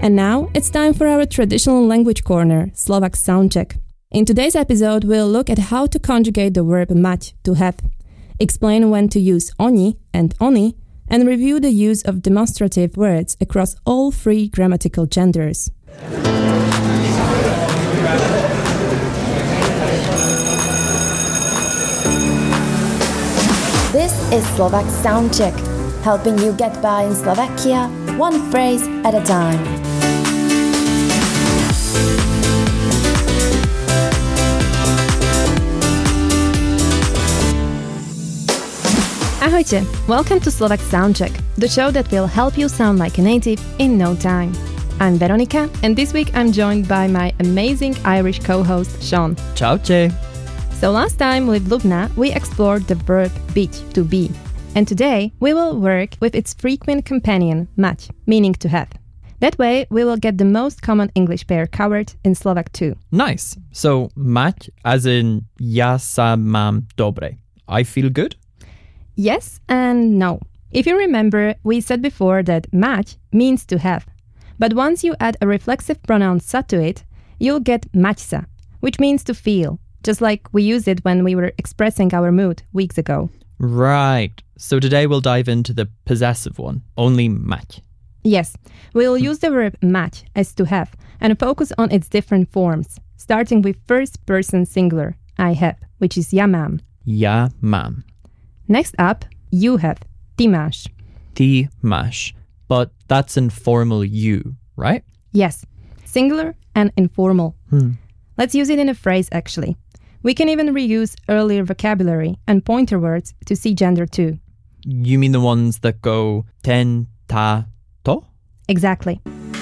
And now it's time for our traditional language corner, Slovak Soundcheck. In today's episode, we'll look at how to conjugate the verb mať, to have, explain when to use oni and oni, and review the use of demonstrative words across all three grammatical genders. This is Slovak Soundcheck, helping you get by in Slovakia, one phrase at a time. Ahojte! Welcome to Slovak Soundcheck, the show that will help you sound like a native in no time. I'm Veronika, and this week I'm joined by my amazing Irish co-host Sean. Čaute. So last time with Lubna, we explored the verb byť, to be. And today, we will work with its frequent companion, mať, meaning to have. That way, we will get the most common English pair covered in Slovak too. Nice. So, mať as in ja sa mám dobre. I feel good? Yes and no. If you remember, we said before that mať means to have. But once you add a reflexive pronoun sa to it, you'll get mať sa, which means to feel, just like we used it when we were expressing our mood weeks ago. Right. So today we'll dive into the possessive one, only mať. Yes, we'll use the verb mať as to have and focus on its different forms, starting with first person singular, I have, which is ja mám. Ja mám. Next up, you have, ty máš. Ty máš. But that's informal you, right? Yes, singular and informal. Let's use it in a phrase actually. We can even reuse earlier vocabulary and pointer words to see gender too. You mean the ones that go ten, ta, to? Exactly.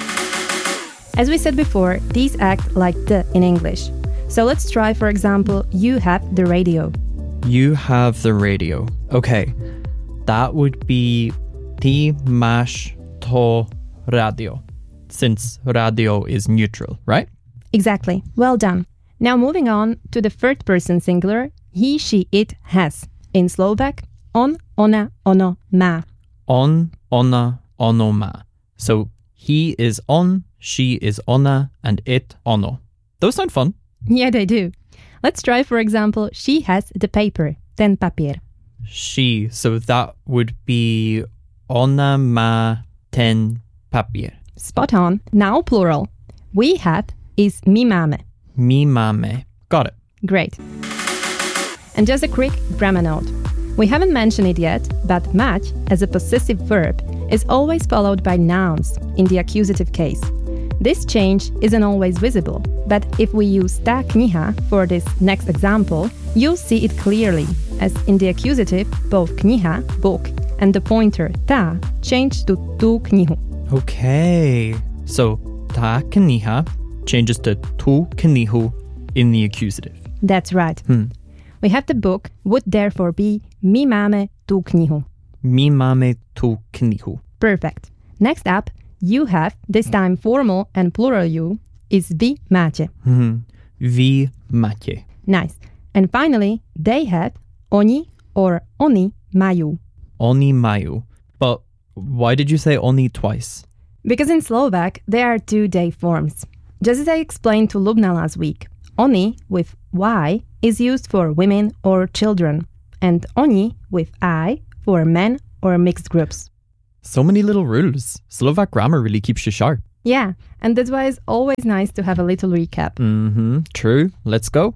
As we said before, these act like the in English. So let's try, for example, you have the radio. You have the radio. Okay, that would be ty máš to radio, since radio is neutral, right? Exactly. Well done. Now moving on to the third person singular, he, she, it, has. In Slovak, on, ona, ono, má. On, ona, ono, má. So he is on, she is ona, and it ono. Those sound fun. Yeah, they do. Let's try, for example, she has the paper, ten papier. She, so that would be ona má ten papier. Spot on. Now plural. We have is my máme. My máme. Got it. Great. And just a quick grammar note. We haven't mentioned it yet, but mať as a possessive verb is always followed by nouns in the accusative case. This change isn't always visible, but if we use tá kniha for this next example, you'll see it clearly, as in the accusative, both kniha, book, and the pointer tá change to tú knihu. Okay. So tá kniha changes to tú knihu in the accusative. That's right. We have the book would therefore be my máme tú knihu. My máme tú knihu. Perfect. Next up, you have, this time formal and plural you, is vy máte. Vy máte. Nice. And finally, they have, oni or oni majú. Oni majú. But why did you say oni twice? Because in Slovak, there are two day forms. Just as I explained to Lubna last week, oni with y is used for women or children, and oni with I for men or mixed groups. So many little rules. Slovak grammar really keeps you sharp. Yeah, and that's why it's always nice to have a little recap. True. Let's go.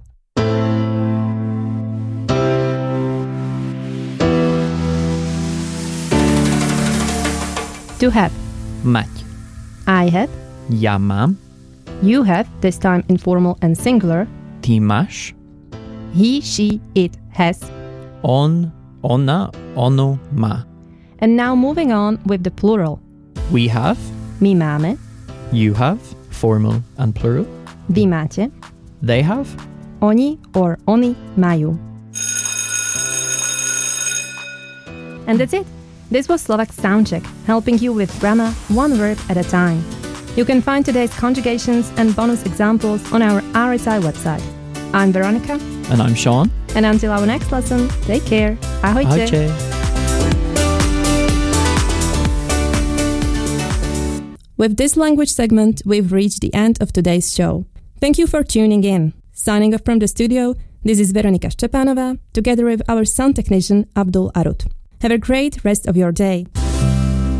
To have. Mať. I have. Ja mám. You have, this time informal and singular. Ty máš. He, she, it has. On, ona, ono, má. And now moving on with the plural. We have. My máme. You have. Formal and plural. Vy máte. They have. Oni or oni majú. And that's it. This was Slovak Soundcheck, helping you with grammar one verb at a time. You can find today's conjugations and bonus examples on our RSI website. I'm Veronika. And I'm Sean. And until our next lesson, take care. Ahojte. Ahojte. With this language segment, we've reached the end of today's show. Thank you for tuning in. Signing off from the studio, this is Veronika Szczepanova, together with our sound technician, Abdul Arut. Have a great rest of your day.